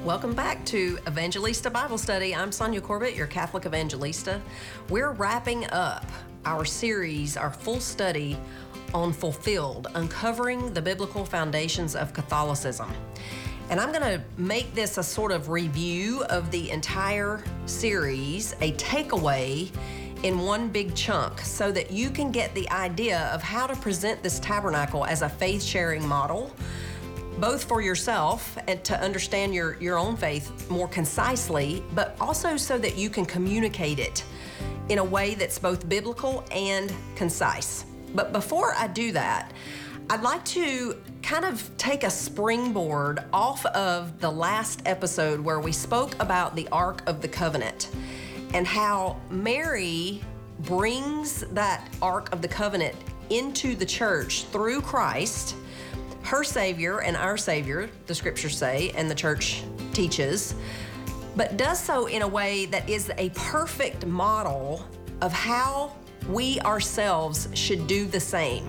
Welcome back to Evangelista Bible Study. I'm Sonia Corbett, your Catholic Evangelista. We're wrapping up our series, our full study on Fulfilled, Uncovering the Biblical Foundations of Catholicism. And I'm going to make this a sort of review of the entire series, a takeaway in one big chunk, so that you can get the idea of how to present this tabernacle as a faith-sharing model, both for yourself and to understand your own faith more concisely, but also so that you can communicate it in a way that's both biblical and concise. But before I do that, I'd like to kind of take a springboard off of the last episode where we spoke about the Ark of the Covenant and how Mary brings that Ark of the Covenant into the church through Christ, her Savior and our Savior, the scriptures say, and the church teaches, but does so in a way that is a perfect model of how we ourselves should do the same.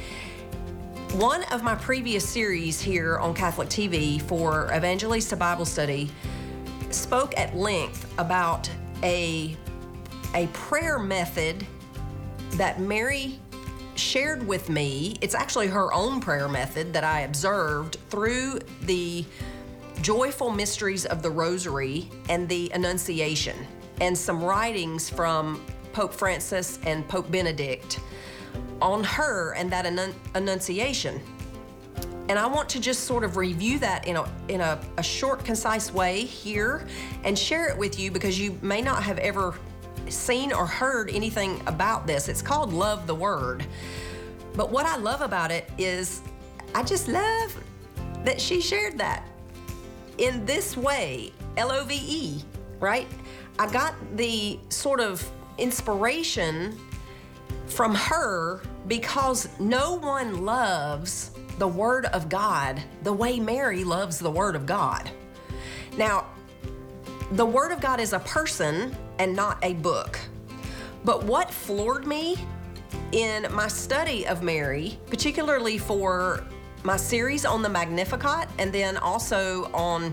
One of my previous series here on Catholic TV for Evangelista Bible Study spoke at length about a prayer method that Mary shared with me. It's actually her own prayer method that I observed through the joyful mysteries of the Rosary and the Annunciation, and some writings from Pope Francis and Pope Benedict on her and that Annunciation. And I want to just sort of review that in a short, concise way here and share it with you, because you may not have ever seen or heard anything about this. It's called Love the Word. But what I love about it is I just love that she shared that in this way, LOVE, right? I got the sort of inspiration from her because no one loves the Word of God the way Mary loves the Word of God. Now, the Word of God is a person and not a book. But what floored me in my study of Mary, particularly for my series on the Magnificat, and then also on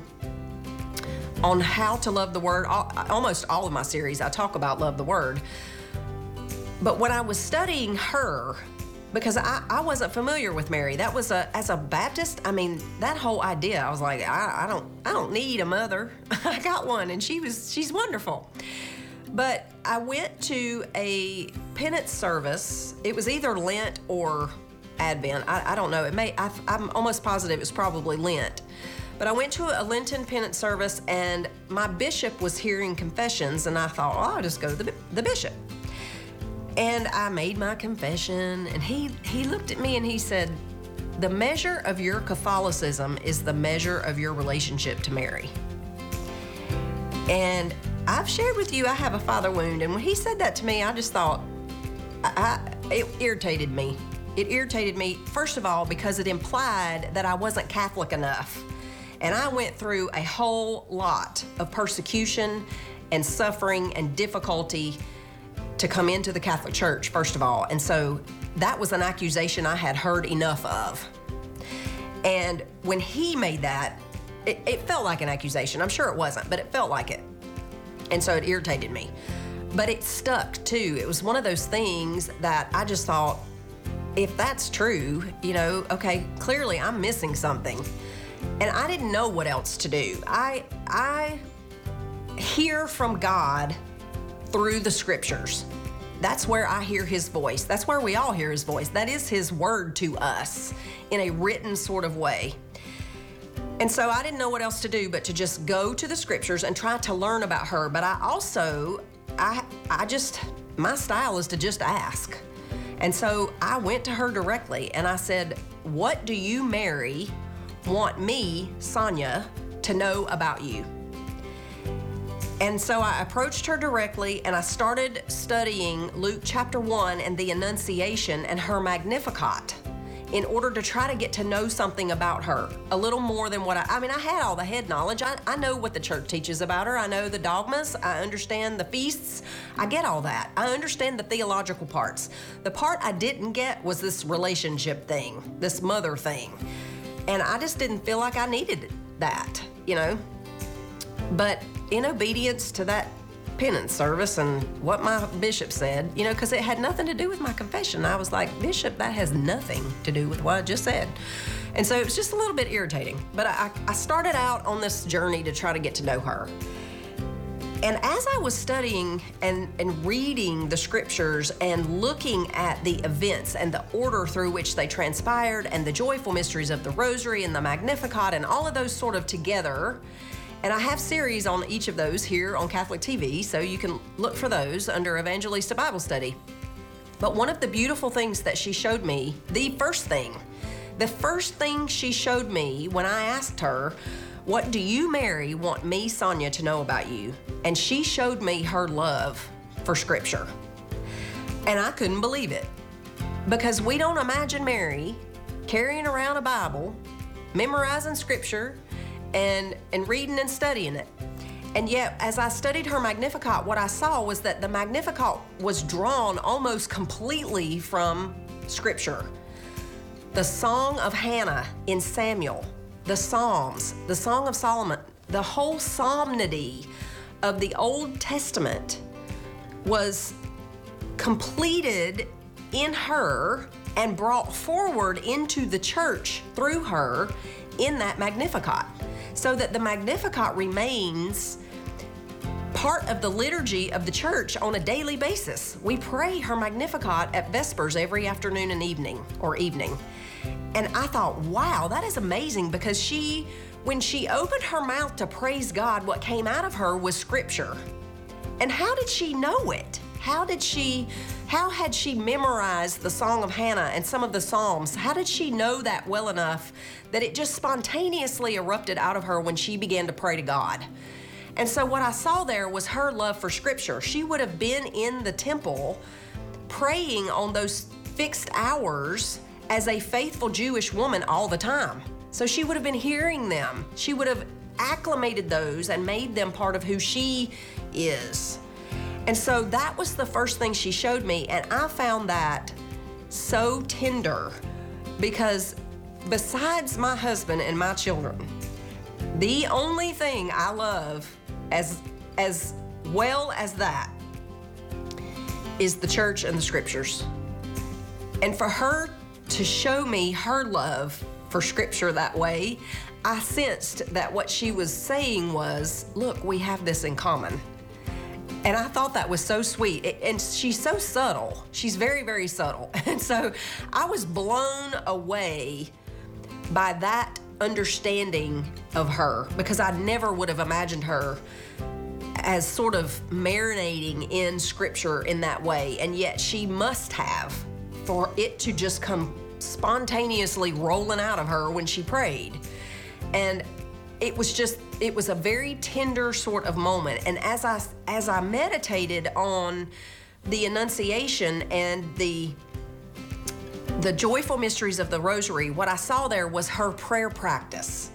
how to love the Word, almost all of my series, I talk about love the Word. But when I was studying her, because I wasn't familiar with Mary, that was as a Baptist, I mean, that whole idea, I was like, I don't need a mother. I got one, and she's wonderful. But I went to a penance service. It was either Lent or Advent. I don't know. I'm almost positive it was probably Lent. But I went to a Lenten penance service, and my bishop was hearing confessions, and I thought, I'll just go to the bishop. And I made my confession, and he looked at me and he said, the measure of your Catholicism is the measure of your relationship to Mary. And I've shared with you I have a father wound, and when he said that to me, I just thought, it irritated me. It irritated me, first of all, because it implied that I wasn't Catholic enough. And I went through a whole lot of persecution and suffering and difficulty to come into the Catholic Church, first of all. And so that was an accusation I had heard enough of. And when he made that, it felt like an accusation. I'm sure it wasn't, but it felt like it. And so it irritated me. But it stuck too. It was one of those things that I just thought, if that's true, okay, clearly I'm missing something. And I didn't know what else to do. I hear from God through the scriptures. That's where I hear his voice. That's where we all hear his voice. That is his word to us in a written sort of way. And so I didn't know what else to do but to just go to the scriptures and try to learn about her. But I also, my style is to just ask. And so I went to her directly and I said, what do you, Mary, want me, Sonia, to know about you? And so I approached her directly and I started studying Luke chapter 1 and the Annunciation and her Magnificat in order to try to get to know something about her, a little more than what I had all the head knowledge. I know what the church teaches about her. I know the dogmas. I understand the feasts. I get all that. I understand the theological parts. The part I didn't get was this relationship thing, this mother thing. And I just didn't feel like I needed that, you know? But in obedience to that penance service and what my bishop said, because it had nothing to do with my confession, I was like, Bishop, that has nothing to do with what I just said. And so it was just a little bit irritating. But I started out on this journey to try to get to know her. And as I was studying and reading the scriptures and looking at the events and the order through which they transpired and the joyful mysteries of the Rosary and the Magnificat and all of those sort of together, and I have series on each of those here on Catholic TV, so you can look for those under Evangelista Bible Study. But one of the beautiful things that she showed me, the first thing she showed me when I asked her, what do you, Mary, want me, Sonia, to know about you? And she showed me her love for Scripture. And I couldn't believe it, because we don't imagine Mary carrying around a Bible, memorizing Scripture, and reading and studying it. And yet, as I studied her Magnificat, what I saw was that the Magnificat was drawn almost completely from Scripture. The Song of Hannah in Samuel, the Psalms, the Song of Solomon, the whole psalmody of the Old Testament was completed in her and brought forward into the church through her in that Magnificat, so that the Magnificat remains part of the liturgy of the church on a daily basis. We pray her Magnificat at Vespers every afternoon and evening. And I thought, wow, that is amazing, because when she opened her mouth to praise God, what came out of her was Scripture. And how did she know it? How had she memorized the Song of Hannah and some of the Psalms? How did she know that well enough that it just spontaneously erupted out of her when she began to pray to God? And so what I saw there was her love for Scripture. She would have been in the temple praying on those fixed hours as a faithful Jewish woman all the time. So she would have been hearing them. She would have acclimated those and made them part of who she is. And so that was the first thing she showed me, and I found that so tender, because besides my husband and my children, the only thing I love as well as that is the church and the Scriptures. And for her to show me her love for Scripture that way, I sensed that what she was saying was, look, we have this in common. And I thought that was so sweet. And she's so subtle. She's very, very subtle. And so I was blown away by that understanding of her, because I never would have imagined her as sort of marinating in Scripture in that way. And yet she must have, for it to just come spontaneously rolling out of her when she prayed. And it was a very tender sort of moment. And as I meditated on the Annunciation and the joyful mysteries of the Rosary, what I saw there was her prayer practice.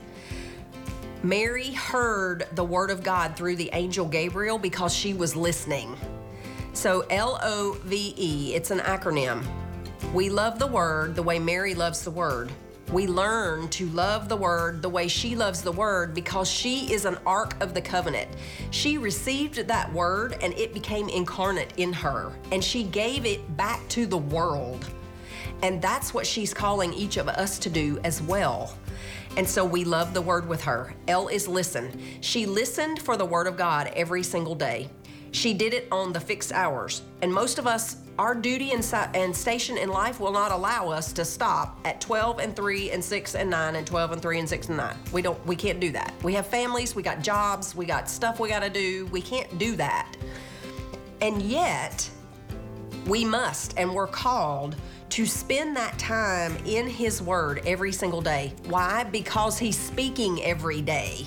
Mary heard the word of God through the angel Gabriel because she was listening. So LOVE, it's an acronym. We love the Word the way Mary loves the Word. We learn to love the Word the way she loves the Word, because she is an Ark of the Covenant. She received that Word and it became incarnate in her, and she gave it back to the world. And that's what she's calling each of us to do as well. And so we love the Word with her. L is listen. She listened for the Word of God every single day. She did it on the fixed hours. And most of us, our duty and station in life will not allow us to stop at 12 and 3 and 6 and 9 and 12 and 3 and 6 and 9. We can't do that. We have families, we got jobs, we got stuff we gotta do. We can't do that. And yet, we must, and we're called to spend that time in His Word every single day. Why? Because He's speaking every day.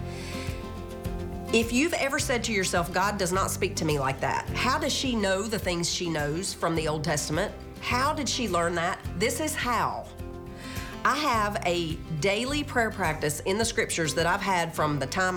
If you've ever said to yourself, God does not speak to me like that, how does she know the things she knows from the Old Testament? How did she learn that? This is how. I have a daily prayer practice in the Scriptures that I've had from the time